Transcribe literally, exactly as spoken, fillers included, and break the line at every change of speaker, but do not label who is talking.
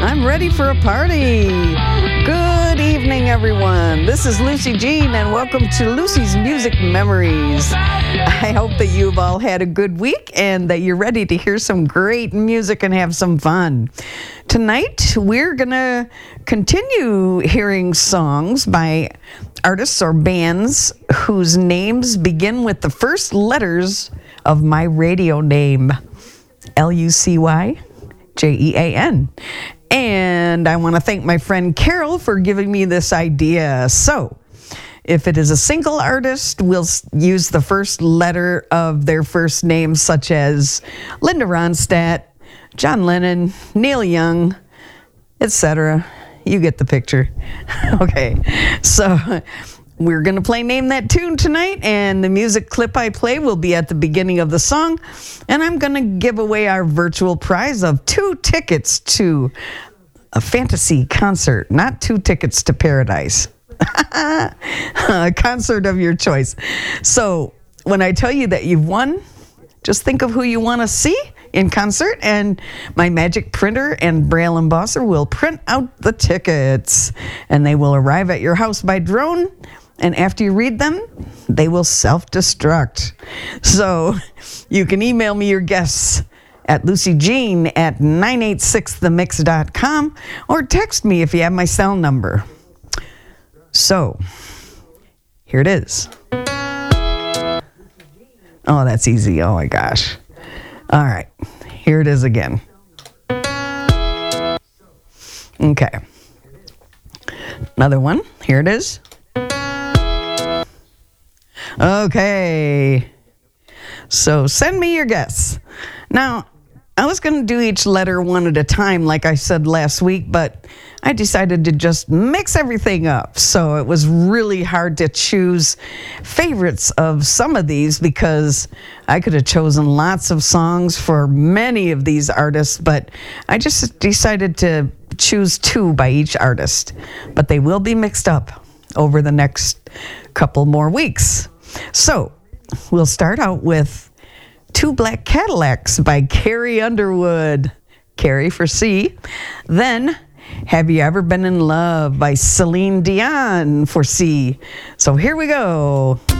I'm ready for a party. Good evening, everyone. This is Lucy Jean, and welcome to Lucy's Music Memories. I hope that you've all had a good week and that you're ready to hear some great music and have some fun. Tonight, we're going to continue hearing songs by artists or bands whose names begin with the first letters of my radio name, L U C Y J E A N. And I want to thank my friend Carol for giving me this idea. So, if it is a single artist, we'll use the first letter of their first name, such as Linda Ronstadt, John Lennon, Neil Young, et cetera. You get the picture. Okay, so we're going to play Name That Tune tonight, and the music clip I play will be at the beginning of the song, and I'm going to give away our virtual prize of two tickets to a fantasy concert, not two tickets to paradise. A concert of your choice. So when I tell you that you've won, just think of who you want to see in concert, and my magic printer and braille embosser will print out the tickets, and they will arrive at your house by drone. And after you read them, they will self-destruct. So you can email me your guess at lucyjean at nine eight six the mix dot com or text me if you have my cell number. So here it is. Oh, that's easy. Oh my gosh. All right. Here it is again. Okay. Another one. Here it is. Okay, so send me your guess. Now, I was going to do each letter one at a time, like I said last week, but I decided to just mix everything up. So it was really hard to choose favorites of some of these because I could have chosen lots of songs for many of these artists, but I just decided to choose two by each artist. But they will be mixed up over the next couple more weeks. So, we'll start out with Two Black Cadillacs by Carrie Underwood, Carrie for C. Then, Have You Ever Been in Love by Celine Dion for C. So here we go.